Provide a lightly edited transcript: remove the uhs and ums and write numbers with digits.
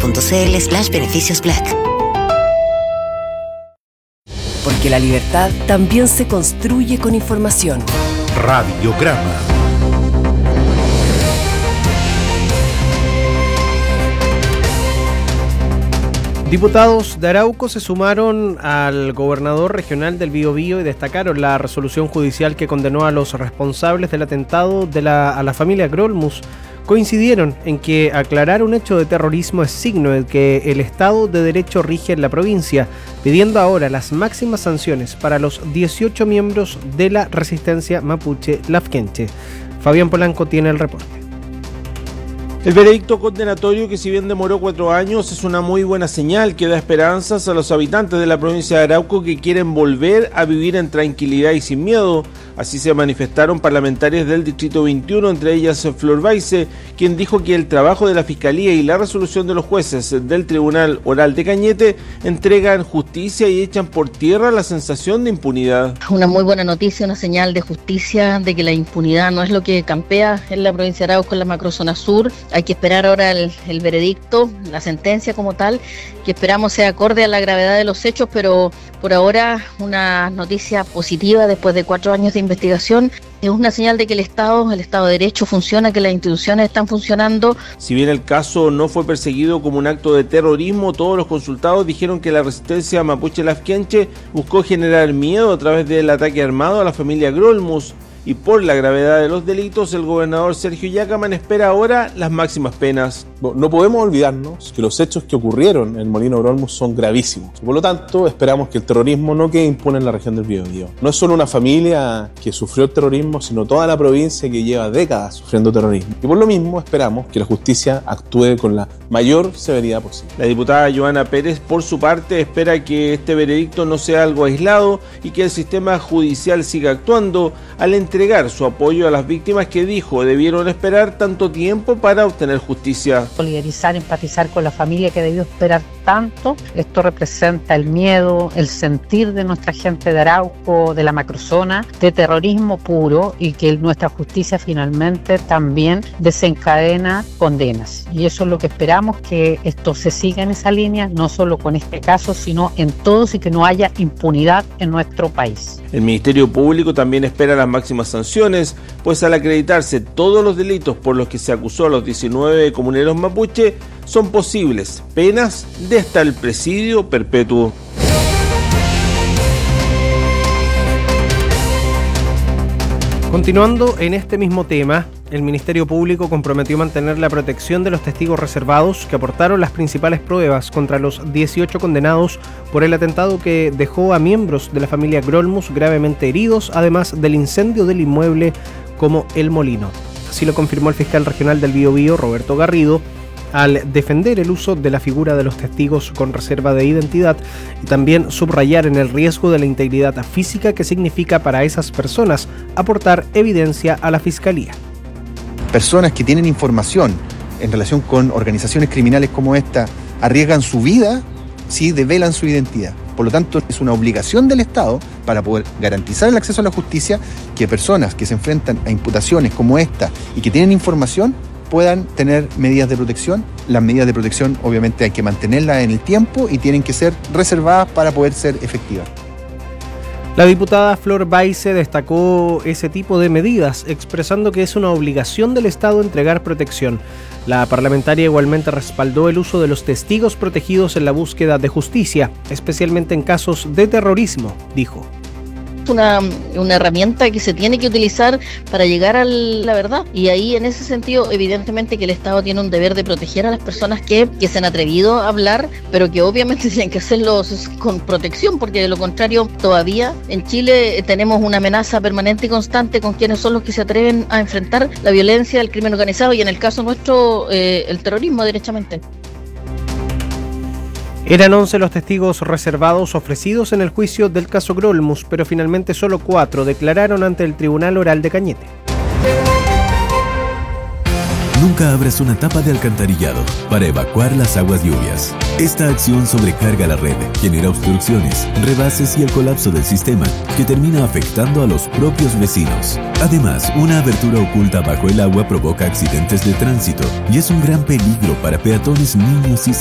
Encuentra.cl/beneficios Black. Porque la libertad también se construye con información. Radiograma. Diputados de Arauco se sumaron al gobernador regional del Biobío y destacaron la resolución judicial que condenó a los responsables del atentado a la familia Grolmus. Coincidieron en que aclarar un hecho de terrorismo es signo de que el Estado de Derecho rige en la provincia, pidiendo ahora las máximas sanciones para los 18 miembros de la resistencia mapuche Lafkenche. Fabián Polanco tiene el reporte. El veredicto condenatorio, que si bien demoró 4 años, es una muy buena señal que da esperanzas a los habitantes de la provincia de Arauco que quieren volver a vivir en tranquilidad y sin miedo. Así se manifestaron parlamentarios del Distrito 21, entre ellas Flor Baice, quien dijo que el trabajo de la Fiscalía y la resolución de los jueces del Tribunal Oral de Cañete entregan justicia y echan por tierra la sensación de impunidad. Una muy buena noticia, una señal de justicia, de que la impunidad no es lo que campea en la provincia de Arauco, en la macrozona sur. Hay que esperar ahora el veredicto, la sentencia como tal, que esperamos sea acorde a la gravedad de los hechos, pero por ahora una noticia positiva después de 4 años de investigación. Es una señal de que el Estado de Derecho funciona, que las instituciones están funcionando. Si bien el caso no fue perseguido como un acto de terrorismo, todos los consultados dijeron que la resistencia mapuche Lafkenche buscó generar miedo a través del ataque armado a la familia Grolmus. Y por la gravedad de los delitos, el gobernador Sergio Yacaman espera ahora las máximas penas. No podemos olvidarnos que los hechos que ocurrieron en el Molino Grolmus son gravísimos. Por lo tanto, esperamos que el terrorismo no quede impune en la región del Biobío. No es solo una familia que sufrió el terrorismo, sino toda la provincia que lleva décadas sufriendo terrorismo. Y por lo mismo esperamos que la justicia actúe con la mayor severidad posible. La diputada Joana Pérez, por su parte, espera que este veredicto no sea algo aislado y que el sistema judicial siga actuando al entregar su apoyo a las víctimas que dijo debieron esperar tanto tiempo para obtener justicia. Solidarizar, empatizar con la familia que debió esperar tanto. Esto representa el miedo, el sentir de nuestra gente de Arauco, de la macrozona, de terrorismo puro, y que nuestra justicia finalmente también desencadena condenas. Y eso es lo que esperamos, que esto se siga en esa línea, no solo con este caso, sino en todos, y que no haya impunidad en nuestro país. El Ministerio Público también espera las máximas sanciones, pues al acreditarse todos los delitos por los que se acusó a los 19 comuneros mapuche, son posibles penas de hasta el presidio perpetuo. Continuando en este mismo tema, el Ministerio Público comprometió mantener la protección de los testigos reservados que aportaron las principales pruebas contra los 18 condenados por el atentado que dejó a miembros de la familia Grolmus gravemente heridos, además del incendio del inmueble como El Molino. Así lo confirmó el fiscal regional del Biobío, Roberto Garrido, al defender el uso de la figura de los testigos con reserva de identidad y también subrayar en el riesgo de la integridad física que significa para esas personas aportar evidencia a la Fiscalía. Personas que tienen información en relación con organizaciones criminales como esta arriesgan su vida si develan su identidad. Por lo tanto, es una obligación del Estado, para poder garantizar el acceso a la justicia, que personas que se enfrentan a imputaciones como esta y que tienen información puedan tener medidas de protección. Las medidas de protección obviamente hay que mantenerlas en el tiempo y tienen que ser reservadas para poder ser efectivas. La diputada Flor Baice destacó ese tipo de medidas, expresando que es una obligación del Estado entregar protección. La parlamentaria igualmente respaldó el uso de los testigos protegidos en la búsqueda de justicia, especialmente en casos de terrorismo, dijo. Una herramienta que se tiene que utilizar para llegar a la verdad, y ahí en ese sentido evidentemente que el Estado tiene un deber de proteger a las personas que se han atrevido a hablar, pero que obviamente tienen que hacerlo con protección, porque de lo contrario todavía en Chile tenemos una amenaza permanente y constante con quienes son los que se atreven a enfrentar la violencia, el crimen organizado y en el caso nuestro el terrorismo derechamente. Eran 11 los testigos reservados ofrecidos en el juicio del caso Grolmus, pero finalmente solo 4 declararon ante el Tribunal Oral de Cañete. Nunca abras una tapa de alcantarillado para evacuar las aguas lluvias. Esta acción sobrecarga la red, genera obstrucciones, rebases y el colapso del sistema, que termina afectando a los propios vecinos. Además, una abertura oculta bajo el agua provoca accidentes de tránsito y es un gran peligro para peatones, niños y